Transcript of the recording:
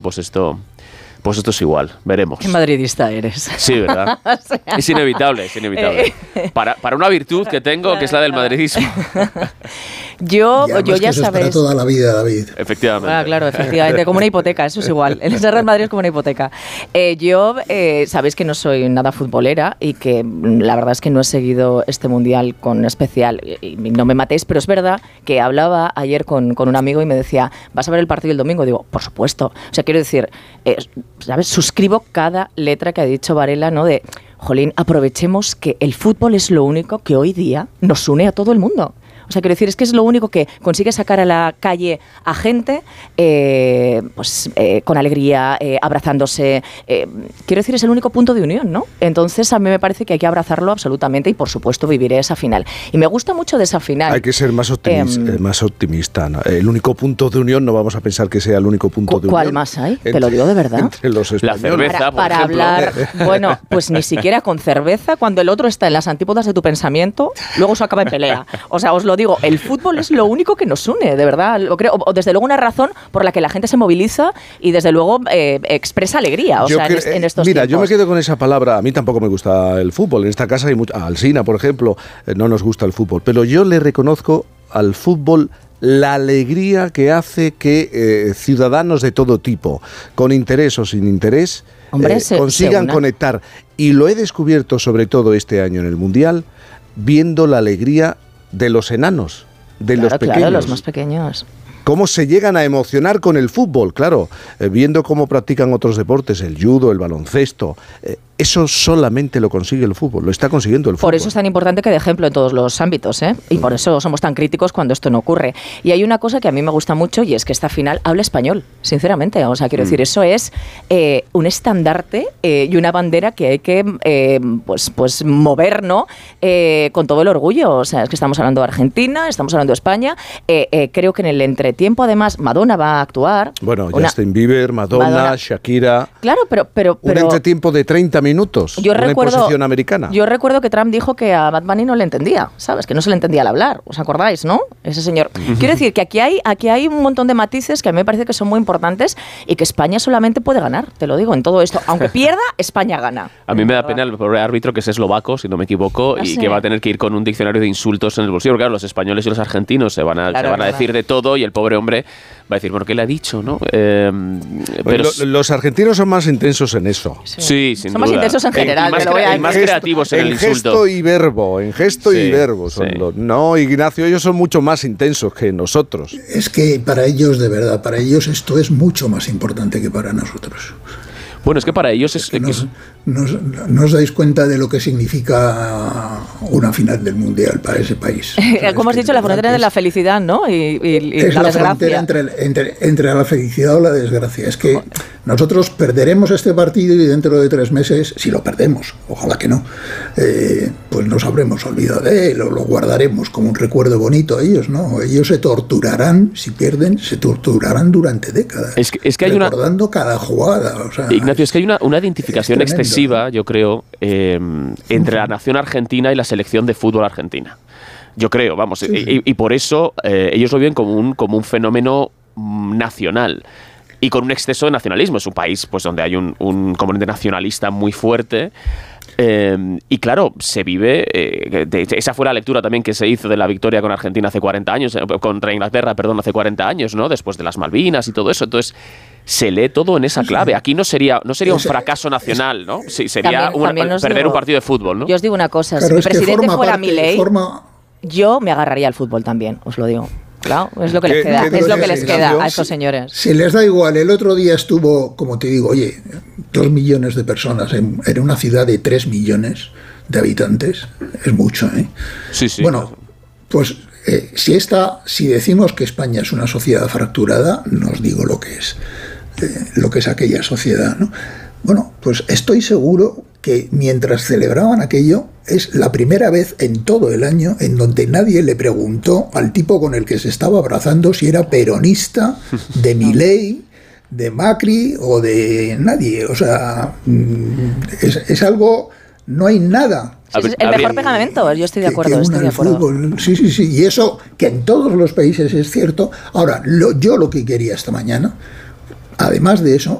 Pues esto es igual, veremos. Qué madridista eres. Sí, ¿verdad? O sea, es inevitable. Para una virtud que tengo, que es la del madridismo. Yo ya eso sabes. Es para toda la vida, David. Efectivamente. Ah, claro, efectivamente, como una hipoteca, eso es igual. El Real Madrid es como una hipoteca. Sabéis que no soy nada futbolera y que la verdad es que no he seguido este mundial con especial, y no me matéis, pero es verdad que hablaba ayer con un amigo y me decía, ¿vas a ver el partido el domingo? Digo, por supuesto. O sea, quiero decir, ¿sabes? Suscribo cada letra que ha dicho Varela, ¿no? De, jolín, aprovechemos que el fútbol es lo único que hoy día nos une a todo el mundo. O sea, quiero decir, es que es lo único que consigue sacar a la calle a gente con alegría, abrazándose. Quiero decir, es el único punto de unión, ¿no? Entonces, a mí me parece que hay que abrazarlo absolutamente y, por supuesto, viviré esa final. Y me gusta mucho de esa final. Hay que ser más optimista, ¿no? El único punto de unión, no vamos a pensar que sea el único punto de unión. ¿Cuál más hay? Te lo digo de verdad. Entre los españoles. La cerveza, para por ejemplo. hablar, bueno, pues ni siquiera con cerveza, cuando el otro está en las antípodas de tu pensamiento, luego eso acaba en pelea. O sea, os lo digo, el fútbol es lo único que nos une, de verdad, lo creo, o desde luego una razón por la que la gente se moviliza y desde luego expresa alegría, en estos mira, tiempos. yo me quedo con esa palabra. A mí tampoco me gusta el fútbol, en esta casa hay a Alsina, por ejemplo, no nos gusta el fútbol, pero yo le reconozco al fútbol la alegría que hace que ciudadanos de todo tipo, con interés o sin interés, consigan conectar. Y lo he descubierto sobre todo este año en el Mundial, viendo la alegría de los enanos, de los pequeños. Claro, los más pequeños. Cómo se llegan a emocionar con el fútbol, claro, viendo cómo practican otros deportes, el judo, el baloncesto. Eso solamente lo consigue el fútbol, lo está consiguiendo el fútbol. Por eso es tan importante que dé ejemplo en todos los ámbitos, ¿eh? Y por eso somos tan críticos cuando esto no ocurre. Y hay una cosa que a mí me gusta mucho y es que esta final habla español, sinceramente. O sea, quiero decir, eso es un estandarte y una bandera que hay que pues mover, ¿no? Con todo el orgullo. O sea, es que estamos hablando de Argentina, estamos hablando de España. Creo que en el entretiempo, además, Madonna va a actuar. Bueno, Justin Bieber, Madonna, Shakira. Claro, pero un entretiempo de 30 minutos. Una imposición americana. Yo recuerdo que Trump dijo que a Bad Bunny no le entendía, ¿sabes? Que no se le entendía al hablar. ¿Os acordáis, no? Ese señor. Quiero decir que aquí hay un montón de matices que a mí me parece que son muy importantes y que España solamente puede ganar, te lo digo, en todo esto. Aunque pierda, España gana. A mí me da pena el pobre árbitro que es eslovaco, si no me equivoco, y que va a tener que ir con un diccionario de insultos en el bolsillo. Porque, claro, los españoles y los argentinos se van a decir de todo y el pobre hombre va a decir, bueno, ¿qué le ha dicho, no? Pero los argentinos son más intensos en eso. Sí, sin duda. Son más intensos en general. Y más creativos en el insulto. En gesto y verbo. No, Ignacio, ellos son mucho más intensos que nosotros. Es que para ellos, de verdad, para ellos esto es mucho más importante que para nosotros. Bueno, es que para ellos es... No os dais cuenta de lo que significa una final del Mundial para ese país. Como has dicho, la frontera de la felicidad, ¿no? Y es la frontera entre la felicidad o la desgracia. Es que nosotros perderemos este partido y dentro de 3 meses, si lo perdemos, ojalá que no, pues nos habremos olvidado de él o lo guardaremos como un recuerdo bonito. Ellos no, ellos se torturarán, si pierden, se torturarán durante décadas. Es que hay recordando cada jugada. O sea, Ignacio, es que hay una identificación excesiva, yo creo, entre la nación argentina y la selección de fútbol argentina. Yo creo, vamos, sí. Y por eso ellos lo ven como un fenómeno nacional y con un exceso de nacionalismo. Es un país pues donde hay un componente nacionalista muy fuerte. Y claro, se vive, esa fue la lectura también que se hizo de la victoria con Argentina hace 40 años, contra Inglaterra, perdón, hace 40 años, ¿no? Después de las Malvinas y todo eso. Entonces, se lee todo en esa clave. Aquí no sería un fracaso nacional, ¿no? Sí, sería perder un partido de fútbol, ¿no? Yo os digo una cosa, claro, si mi presidente fuera Milei, yo me agarraría al fútbol también, os lo digo. Claro, es lo que les queda, es lo que les queda a estos señores. Si les da igual, el otro día estuvo, como te digo, 2 millones de personas en una ciudad de 3 millones de habitantes, es mucho, ¿eh? Sí. Bueno, pues si decimos que España es una sociedad fracturada, no os digo lo que es aquella sociedad, ¿no? Bueno, pues estoy seguro que mientras celebraban aquello, es la primera vez en todo el año en donde nadie le preguntó al tipo con el que se estaba abrazando si era peronista, de Milei, de Macri o de nadie. O sea, es algo, no hay nada. Es el mejor pegamento, yo estoy de acuerdo. Fútbol. Sí, y eso que en todos los países es cierto. Ahora, yo lo que quería esta mañana, además de eso,